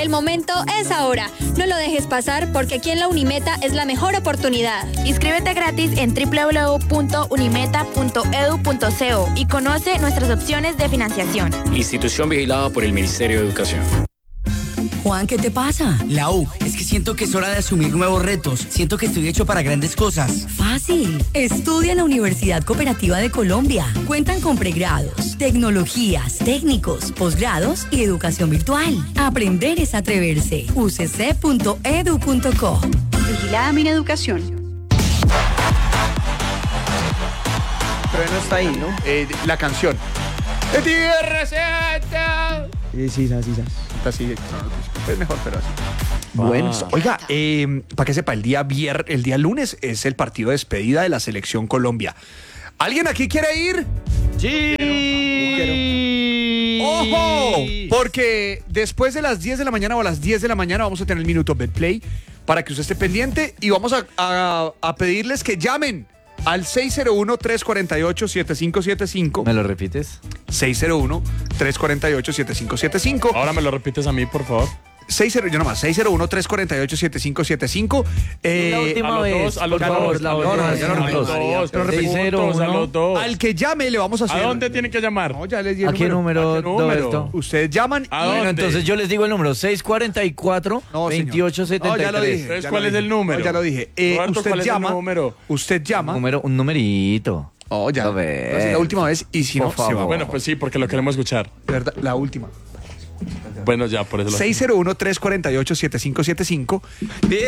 El momento es ahora. No lo dejes pasar porque aquí en la Unimeta es la mejor oportunidad. Inscríbete gratis en www.unimeta.edu.co y conoce nuestras opciones de financiación. Institución vigilada por el Ministerio de Educación. Juan, ¿qué te pasa? Lau, es que siento que es hora de asumir nuevos retos. Siento que estoy hecho para grandes cosas. Fácil. Estudia en la Universidad Cooperativa de Colombia. Cuentan con pregrados, tecnologías, técnicos, posgrados y educación virtual. Aprender es atreverse. ucc.edu.co. Vigilada Mineducación. Pero no está ahí, ¿no? La canción. ¡De Tierra Santa! Sí, así. Así, es mejor, pero así. Bueno, oiga, para que sepa, el día lunes es el partido de despedida de la Selección Colombia. ¿Alguien aquí quiere ir? Sí. ¡Ojo! Porque después de las 10 de la mañana o a las 10 de la mañana vamos a tener el Minuto Betplay para que usted esté pendiente y vamos a pedirles que llamen al 601-348-7575. ¿Me lo repites? 601-348-7575. Ahora me lo repites a mí, por favor. 601-348-7575. La última vez. A los dos. Al que llame le vamos a hacer. ¿A dónde tiene que llamar? No, ya les di el ¿A qué número? número? Ustedes llaman. Bueno, entonces yo les digo el número: 644-2873. No, ya lo dije. Entonces, ¿cuál es el número? No, ya lo dije. Roberto, usted ¿cuál es llama. el número? Usted llama. Un numerito. Oh, ya. A ver. Es la última vez y si no, Por se va. favor. Bueno, pues sí, porque lo queremos escuchar. De verdad, la última. Bueno, ya, por eso lo 601-348-7575. Bien.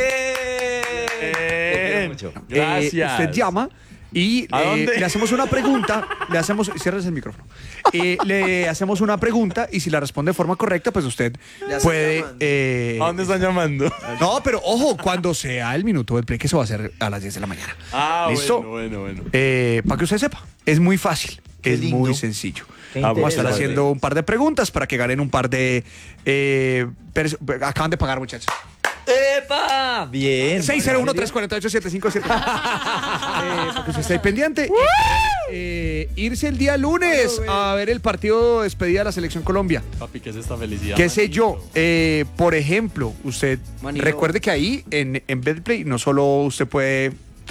Gracias. Usted llama y ¿A dónde? le hacemos una pregunta. Cierres el micrófono. Le hacemos una pregunta y si la responde de forma correcta, pues usted puede. ¿A dónde están llamando? No, pero ojo, cuando sea el Minuto del Play, que eso va a ser a las 10 de la mañana. ¿Listo? Bueno. Para que usted sepa, es muy fácil, es lindo. muy sencillo. Qué Vamos a estar interesante. haciendo un par de preguntas para que ganen un par de. Acaban de pagar, muchachos. ¡Epa! Bien. 601-348-7575. Para que usted esté pendiente. Irse el día lunes a ver el partido de despedida de la Selección Colombia. Papi, ¿qué es esta felicidad? ¿Qué sé yo? Por ejemplo, usted Manilo. recuerde que ahí en Betplay no solo usted puede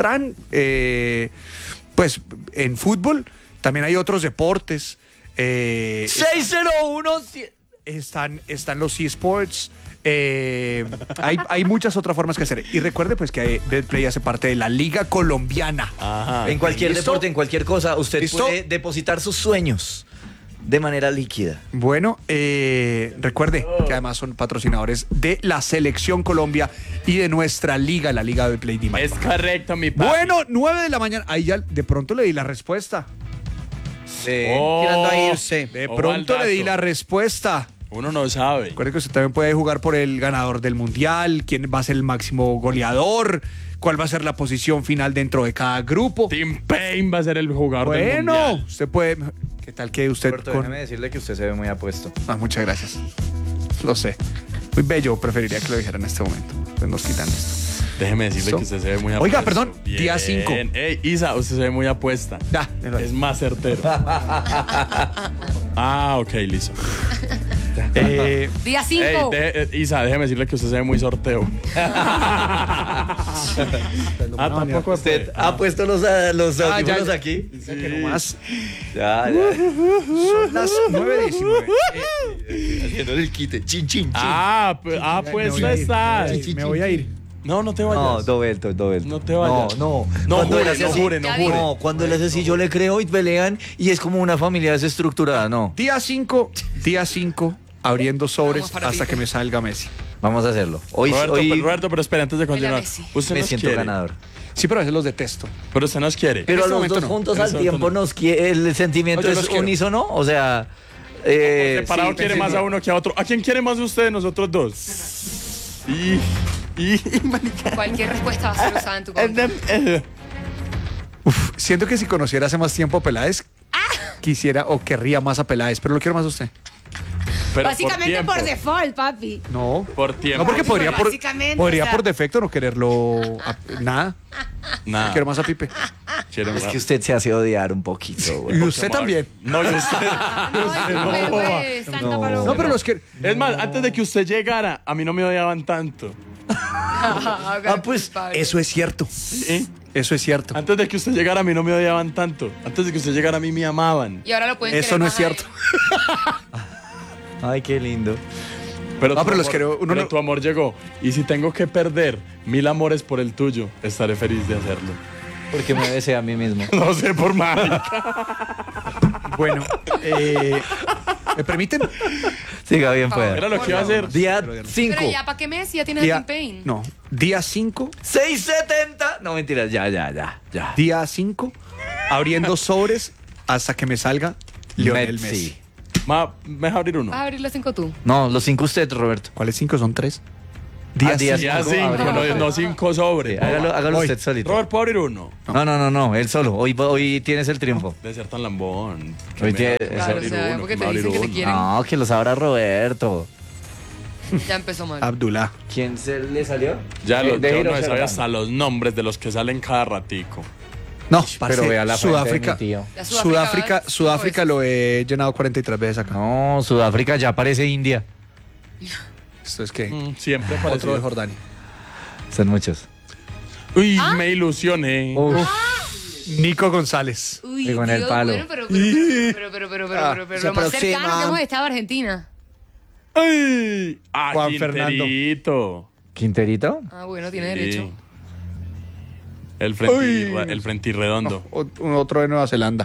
pues en fútbol, también hay otros deportes. 601. Están los eSports. Hay muchas otras formas que hacer. Y recuerde pues que Betplay hace parte de la Liga Colombiana. Ajá. En cualquier ¿Listo? deporte, en cualquier cosa, usted ¿Listo? puede depositar sus sueños de manera líquida. Bueno, recuerde que además son patrocinadores de la Selección Colombia y de nuestra liga, la Liga Betplay Dima. Es correcto, mi papi. Bueno, 9 de la mañana. Ahí ya de pronto le di la respuesta. Tirando a irse. De Ojo pronto al le di dato. la respuesta. Uno no sabe. Recuerde que usted también puede jugar por el ganador del mundial, quién va a ser el máximo goleador, cuál va a ser la posición final dentro de cada grupo. Tim Payne va a ser el jugador del Bueno, mundial. usted puede. ¿Qué tal que usted Roberto, déjeme decirle que usted se ve muy apuesto. Muchas gracias. Lo sé. Muy bello, preferiría que lo dijera en este momento. Pues nos quitan esto. Déjeme decirle ¿Listo? que usted se ve muy apuesta. Oiga, perdón, día 5. Ey, Isa, usted se ve muy apuesta. Ya, Es más certero. Ok, listo. Día 5. Isa, déjeme decirle que usted se ve muy sorteo. Tampoco ¿Usted ha puesto los audífonos ya. aquí? Más. Ya. Son las 9:19. Haciendo el quite. Chin, chin, chin. Pues Me no voy a ir. estás. Me voy a ir. No te No, vayas. dovelto. No te vayas. No. No Cuando él jure, hace no así- jure, no jure. No, cuando él hace así, yo le creo y pelean y es como una familia desestructurada, no. Día 5, abriendo sobres hasta que me salga Messi. Vamos a hacerlo. Hoy Roberto, pero espera, antes de continuar. Messi. Usted me nos siento quiere. ganador. Sí, pero a veces los detesto. Pero usted nos quiere. Pero a este los momento dos no. juntos En al este tiempo momento nos quiere, el sentimiento No, yo es los quiero. unísono, o sea... Separado sí, quiere sí, más sí. a uno que a otro. ¿A quién quiere más de ustedes, nosotros dos? Cualquier respuesta va a ser usada en tu contra. Siento que si conociera hace más tiempo a Peláez, quisiera o querría más a Peláez, pero lo quiero más a usted. Pero Básicamente por tiempo. default, papi. No. Por tiempo. No, porque podría por, Básicamente, podría o sea. por defecto no quererlo. Nada. Nada. Quiero más a Pipe. quiere Es más. que usted se hace odiar un poquito, güey. Y usted también. No, yo usted. No, pero los que... Es más, antes de que usted llegara, a mí no me odiaban tanto. pues eso es cierto. ¿Sí? Eso es cierto. Antes de que usted llegara, a mí no me odiaban tanto. Antes de que usted llegara, a mí me amaban. Y ahora lo pueden Eso querer no más es cierto. Ay, qué lindo. Pero, No, tu pero los amor- quiero- uno pero no- tu amor llegó. Y si tengo que perder 1000 amores por el tuyo, estaré feliz de hacerlo. Porque me besé a mí mismo. No sé, por mal. Bueno, ¿me permiten? Siga bien, favor. pueda. Era lo que iba a hacer. Día 5. Pero ya, ¿para qué mes? Ya tienes a Día, Tim Payne. no, día 5, 6.70. No, mentiras, ya. día 5, abriendo sobres hasta que me salga Lionel Messi. ¿Me deja abrir uno? ¿Vas a abrir las 5 tú? No, los 5 usted, Roberto. ¿Cuáles 5? Son 3. Día Día Ya cinco, 5, abre. no 5 sobres. Sí, hágalo Hoy. usted solito. Robert, ¿puedo abrir uno? No, él solo. Hoy tienes el triunfo. Debe ser tan lambón. Hoy tiene- Claro, o sea, porque te dicen que te quieren. No, que los abra Roberto. Ya empezó mal. Abdullah. ¿Quién se le salió? Ya yo no me Hiroshima. sabía hasta los nombres de los que salen cada ratico. No, Pero vea la frente de Sudáfrica. mi tío. Ya Sudáfrica, va- Sudáfrica lo he llenado 43 veces acá. No, Sudáfrica ya parece India. Esto es que Siempre otro de parecido. Jordania. Son muchos. Uy, me ilusioné. Uf, Nico González. Uy, Y con el Dios, palo. bueno, pero se lo más cercano aproxima. que hemos estado a Argentina. Ay, Juan Fernando. Quinterito. ¿Quinterito? Ah, bueno, tiene Sí. derecho. El Uy. frentirredondo. Otro de Nueva Zelanda.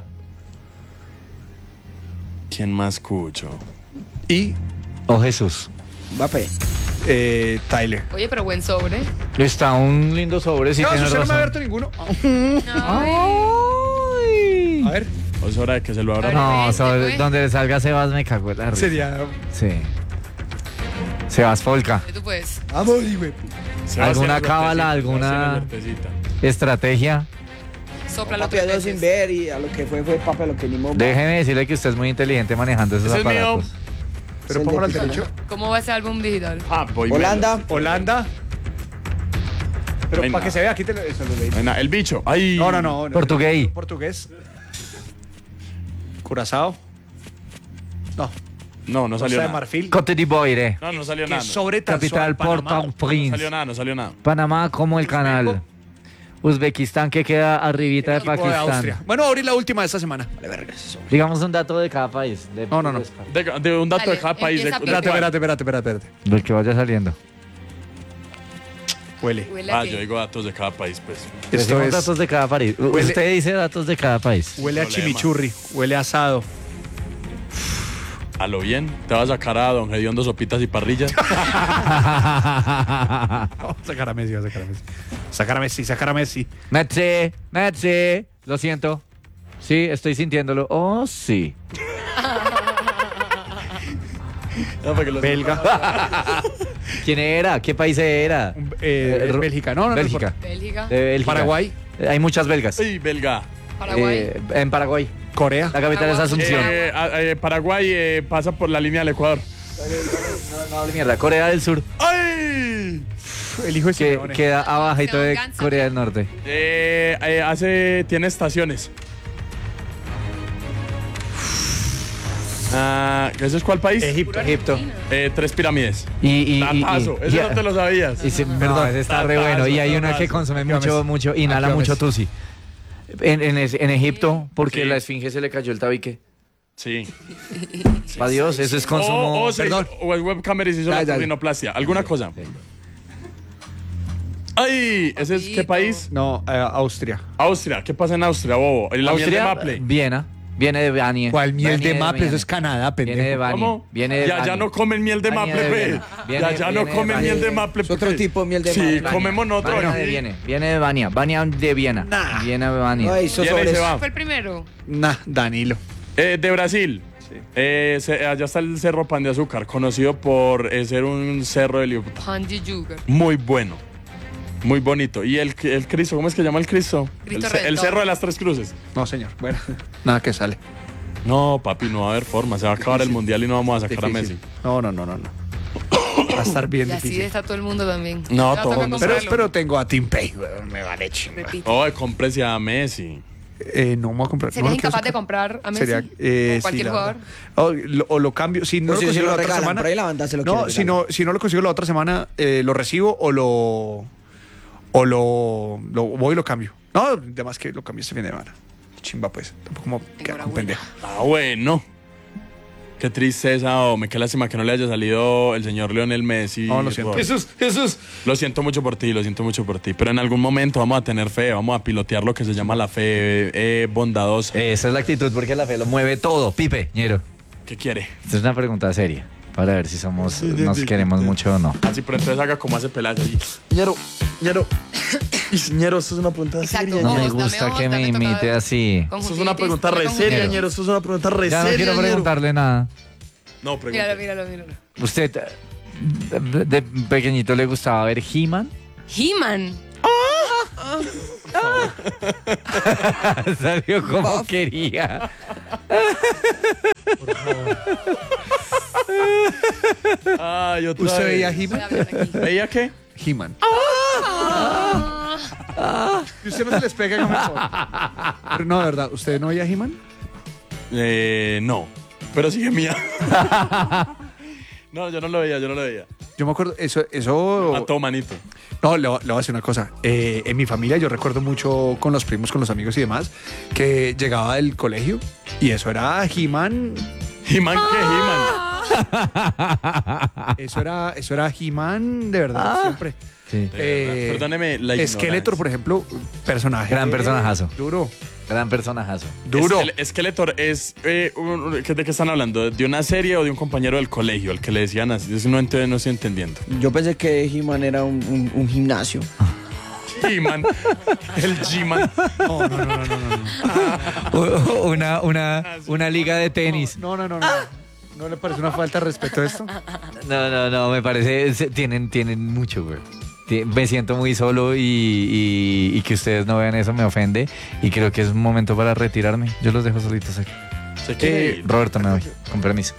¿Quién más escucho? Y Oh, Jesús. Mbappé. Tyler. Oye, pero buen sobre. Está un lindo sobre, sí, No, tiene usted no me ha razón. abierto ninguno. Ay. A ver, O es hora de que se lo abra. Ahora- No, sobre, Pues. donde le salga Sebas me cago en la risa. sería. Sí. Sebas Folca. Tú puedes. Vamos, güey. Se va a ¿Alguna hacer cábala, suertecita, se va a hacer alguna- suertecita. Estrategia. Sóplalo Papi, 3 a dos sin veces. ver y a lo que fue papi, a lo que ni modo. Déjeme decirle que usted es muy inteligente manejando esos Ese es mío. aparatos. Pero Es el póngalo al de derecho. ¿Cómo va ese álbum digital? Ah, voy Holanda. Holanda. Pero Ay, para no. que se vea, aquí te lo, eso lo leí. menos. El bicho. Ay. No. Portugués. Portugués. Curazao. No. No salió Costa de nada. Marfil. Cote d'Ivoire. No salió Que nada. sobre tan Capital suave, Panamá. Port-au-Prince. No salió nada. Panamá como el canal. Uzbekistán que queda arribita de Equipo de Pakistán. Austria. Bueno, abrí la última de esta semana. Digamos un dato de cada país. No. De un dato Dale, de cada país. empieza, Espérate. Del que vaya saliendo. Huele. Huele a Ah, qué. yo digo datos de cada país, pues. Esto Decimos es. datos de cada país. Huele- Usted dice datos de cada país. Huele a Problema. chimichurri. Huele a asado. A lo bien. Te vas a sacar a Don Gediondo sopitas y parrillas. Sacar a Messi. Sacar a Messi. Messi. Lo siento. Sí, estoy sintiéndolo. Oh, sí. No, porque los- Belga. ¿Quién era? ¿Qué país era? Bélgica. No. Bélgica. Bélgica, De Bélgica. Paraguay. Hay muchas belgas. Ay, belga. Paraguay. En Paraguay. Corea. La capital es Paraguay. Asunción. Paraguay pasa por la línea del Ecuador. No, mierda. Corea del Sur. ¡Ay! El hijo de Que Simeone. queda abajito de Gansa. Corea del Norte. Tiene estaciones. ¿Ese es cuál país? Egipto. Egipto. 3 pirámides. Y Datazo. Ese no te lo sabías. Perdón, ese está re Datazo, bueno. Y hay uno datazo. que consume Aquí va mucho, inhala Aquí va mucho Messi. tusi. En Egipto, porque Sí. la esfinge se le cayó el tabique. Sí. Adiós, eso es consumo. O el webcam y se hizo Ya, la ya. rinoplastia. ¿Alguna cosa? ¡Ay! ¿Ese es qué país? No, Austria. Austria. ¿Qué pasa en Austria, bobo? La miel de Austria, Maple. Viena. Viene de Banie. ¿Cuál miel de Banie Maple? Viena. Eso es Canadá, Viene de pendejo. Banie. ¿Cómo? Viene de Ya Banie. no comen miel de Banie Maple, de pe. Viena. Viene- Ya no viene de comen Banie. miel de Maple. Es otro pe. tipo de miel de Sí, Maple. comemos nosotros Bania aquí. viene de Bania. Bania de Viena. Viena de Bania. Ay, esos Viene y se sobres. va. Fue el primero. Nah, Danilo. De Brasil. Allá está el Cerro Pan de Azúcar, conocido por ser un cerro de Liuta. Hanji Yugar. Muy bueno. Muy bonito. ¿Y el Cristo? ¿Cómo es que llama el Cristo? Cristo El Redentor. Cerro de las Tres Cruces. No, señor. Bueno, nada que sale. No, papi, no va a haber forma. Se va a acabar el mundial y no vamos a sacar a Messi. Difícil. No. Va a estar bien Y así difícil. está todo el mundo también. No, Ya todo toca el mundo. Pero, comprarlo. pero tengo a Tim Pay, weón, me vale chingada. Repito. Oh, cómprese a Messi. No me voy a comprar. ¿Serías no incapaz de comprar a Messi? Sería, o cualquier jugador. O lo cambio. Si no Pero lo si consigo lo la otra regalan, semana. por ahí la banda se lo No, quiere si no lo consigo la otra semana, lo recibo o lo voy y lo cambio. No, además que lo cambio este fin de semana. Chimba, pues. Tampoco como quedar un pendejo. Ah, bueno. Qué tristeza, hombre. Qué lástima que no le haya salido el señor Lionel Messi. No, lo siento. Jesús. Lo siento mucho por ti. Pero en algún momento vamos a tener fe. Vamos a pilotear lo que se llama la fe bondadosa. Esa es la actitud, porque la fe lo mueve todo. Pipe, ñero. ¿Qué quiere? Esta es una pregunta seria, para ver si nos queremos mucho o no. Así, pero entonces haga como hace Peláez allí. Ñero. Ñero, esto es una pregunta Exacto. seria. No me Dame gusta otra, que me me toca imite así. Eso es Conjuntivitis, una pregunta re dame seria, conjuntivitis. Ñero. Esto es una pregunta re Ya no seria, quiero Ñero. preguntarle nada. No, pregunta. Míralo. ¿Usted de pequeñito le gustaba ver He-Man? He-Man. Salió como quería. Ay, otra ¿Usted vez. veía Voy a He-Man? hablar aquí. ¿Veía qué? He-Man. ¿Y usted no se les pega? Pero no, de verdad, ¿usted no veía He-Man? No. Pero sigue mía. No, yo no lo veía. Yo me acuerdo, eso. Mató, manito. No, le voy a decir una cosa. En mi familia yo recuerdo mucho con los primos, con los amigos y demás, que llegaba del colegio y eso era He-Man. ¿He-Man qué? He-Man. Eso era He-Man de verdad, siempre. Sí. Perdóneme la Skeletor, ignorancia. por ejemplo, personaje. Gran personajazo. Duro. Gran personajazo. Duro. Skeletor es... ¿de qué están hablando? ¿De una serie o de un compañero del colegio? El que le decían así. Yo no estoy entendiendo. Yo pensé que He-Man era un gimnasio. He-Man. El G-Man. Una liga de tenis. No. ¿No le parece una falta de respeto esto? No, me parece... Tienen mucho, güey. Me siento muy solo y que ustedes no vean eso me ofende. Y creo que es un momento para retirarme. Yo los dejo solitos aquí. ¿Se quiere ir? Roberto, me voy. Con permiso.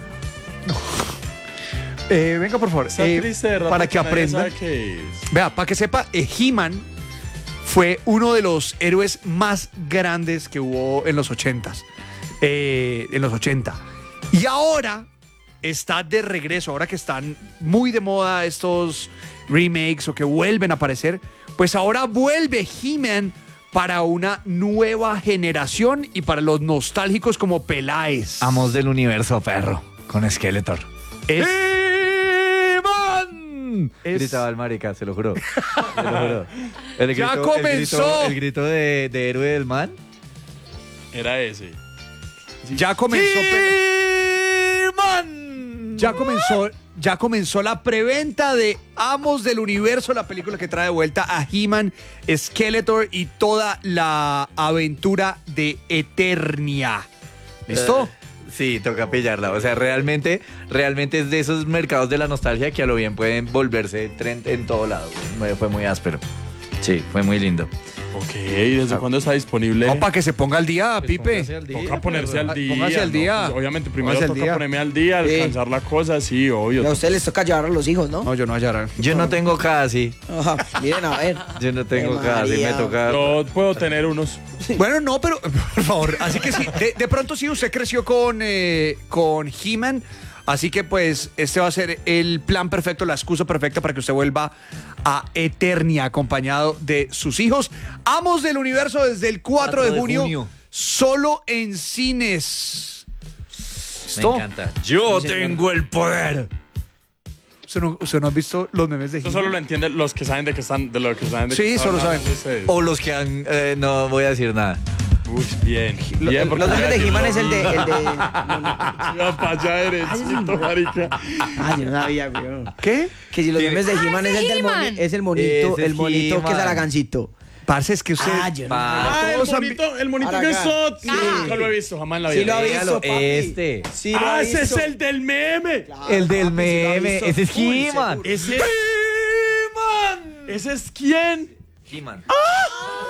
Venga, por favor. Está triste, de verdad, para que nadie aprenda. sabe qué es. Vea, para que sepa, He-Man fue uno de los héroes más grandes que hubo en los 80s. En los 80. Y ahora está de regreso, ahora que están muy de moda estos remakes o que vuelven a aparecer, pues ahora vuelve He-Man para una nueva generación y para los nostálgicos como Peláez. Amos del universo, perro. Con Skeletor. ¡He-Man! Gritaba el marica, se lo juro. Se lo juro. ¡Ya comenzó! El grito de héroe del man. Era ese. Ya comenzó. Ya comenzó la preventa de Amos del Universo, la película que trae de vuelta a He-Man, Skeletor y toda la aventura de Eternia. ¿Listo? Sí, toca pillarla. O sea, realmente es de esos mercados de la nostalgia que a lo bien pueden volverse trend en todo lado. Fue muy áspero. Sí, fue muy lindo. Ok, ¿desde cuándo está disponible? No, para que se ponga al día, Pipe. Toca ponerse al día. Póngase al día. Pues, obviamente, primero Póngase al toca día. ponerme al día, Sí. alcanzar la cosa, sí, obvio. Y a ustedes les toca llevar a los hijos, ¿no? No, yo no hallarán. Yo no tengo casi. Ajá, miren a ver. Yo no tengo Qué casi. Me María. toca. Yo puedo tener unos. Bueno, no, pero por favor. Así que sí, de pronto sí, usted creció con He-Man. Así que pues este va a ser el plan perfecto, la excusa perfecta para que usted vuelva a Eternia acompañado de sus hijos. Amos del Universo desde el 4 de junio. Solo en cines. Me encanta. Yo tengo el poder. ¿Usted no ha visto los memes de Esto He-Man? solo lo entienden los que saben de qué están, de lo que saben de Sí, qué están solo hablando saben. ustedes. O los que han... no voy a decir nada. Uy, bien. Bien, porque Los memes de He-Man es el de... Ya pa' allá erecito, marica. Ah, yo no sabía, güey. ¿Qué? Que si los memes de He-Man es el del He-Man. es el monito, Ese es el monito que es He-Man. Aragancito. Parce, es que usted... Ah, yo no Ah, Todos han el monito Aragán. que es Sot. Sí. Nunca lo he visto, jamás en la vida. Sí lo ha visto, Véalo, papi. este. Sí lo Ah, ha ese es visto. el del meme. Claro, El del papi, sí lo ha meme. visto. Ese es Full, He-Man. seguro. Ese. ¿Ese es quién? He-Man.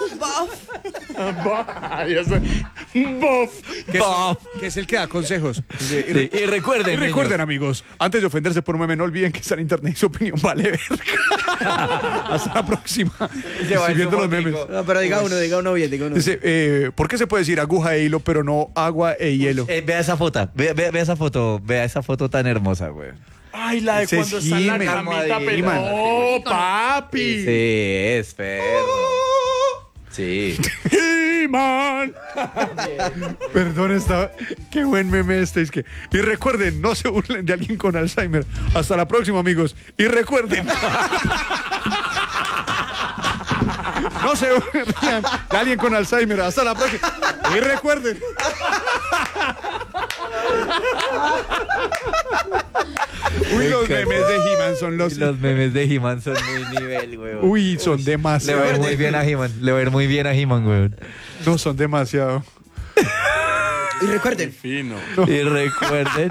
Que es el que da consejos. Sí, y recuerden, niños, amigos, antes de ofenderse por un meme, no olviden que está en internet y su opinión vale verga. Hasta la próxima. Estoy viendo los memes. No, pero diga uno bien, diga uno. Dice, ¿por qué se puede decir aguja e hilo, pero no agua e hielo? vea esa foto, vea esa foto tan hermosa, güey. Ay, la de Ese cuando es está en la He-Man. camita, pero... He-Man. ¡Oh, papi! Sí, es perro. Sí. He-Man. Perdón, qué buen meme este. Es que, y recuerden, no se burlen de alguien con Alzheimer. Hasta la próxima, amigos. Y recuerden. No se burlen de alguien con Alzheimer. Hasta la próxima. Y recuerden. Uy, los memes de He-Man son los... Los memes de He-Man son muy nivel, güey. Uy, son Le demasiado. va a ir muy bien a He-Man. Le va a ir muy bien a He-Man, güey. No, son demasiado. Y recuerden. Fino. Y recuerden.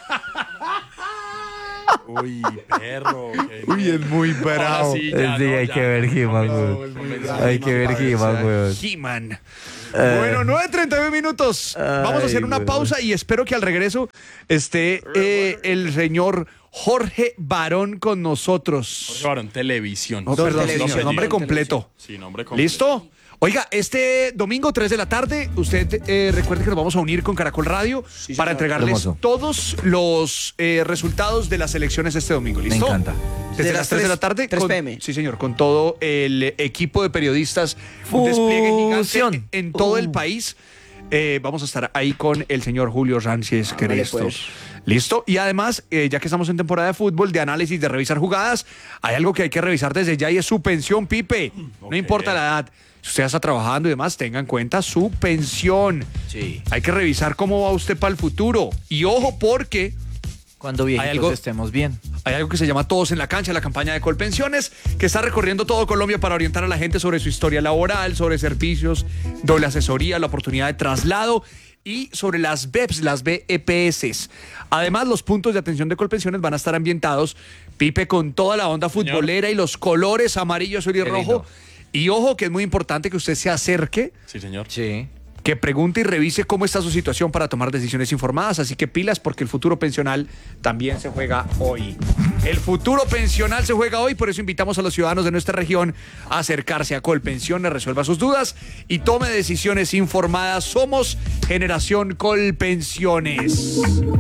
Uy, perro. Uy, es muy bravo. Sí, Sí, hay que ver He-Man, güey. Hay que ver He-Man, güey. He-Man. Bueno, 9:31 minutos. Vamos a hacer una pausa y espero que al regreso esté el señor Jorge Barón con nosotros. Jorge Barón, Televisión. No, perdón, Televisión. nombre completo. Sí, nombre completo. ¿Listo? Oiga, este domingo 3 de la tarde, usted recuerde que nos vamos a unir con Caracol Radio para entregarles Hermoso. todos los resultados de las elecciones este domingo. Me ¿Listo? encanta. Desde De las las 3 de la 3 tarde. 3 p.m. Sí, señor, con todo el equipo de periodistas. Un despliegue gigante Fusión. en todo el país. Vamos a estar ahí con el señor Julio Sánchez Cresto. pues. ¿Listo? Y además, ya que estamos en temporada de fútbol, de análisis, de revisar jugadas, hay algo que hay que revisar desde ya y es su pensión, Pipe. No Ok. importa la edad. Si usted está trabajando y demás, tenga en cuenta su pensión. Sí. Hay que revisar cómo va usted para el futuro. Y ojo, porque Cuando viejitos algo- estemos bien. hay algo que se llama Todos en la Cancha, la campaña de Colpensiones, que está recorriendo todo Colombia para orientar a la gente sobre su historia laboral, sobre servicios, doble asesoría, la oportunidad de traslado y sobre las BEPS, las BEPS. Además, los puntos de atención de Colpensiones van a estar ambientados, Pipe, con toda la onda futbolera y los colores amarillo, azul y Qué rojo. lindo. Y ojo, que es muy importante que usted se acerque, Sí, señor. Sí. que pregunte y revise cómo está su situación para tomar decisiones informadas. Así que pilas, porque el futuro pensional también se juega hoy. El futuro pensional se juega hoy, por eso invitamos a los ciudadanos de nuestra región a acercarse a Colpensiones, resuelva sus dudas y tome decisiones informadas. Somos Generación Colpensiones.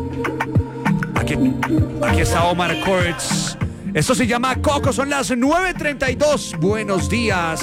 Aquí está Omar Kurtz. Esto se llama Coco, son las 9:32. Buenos días.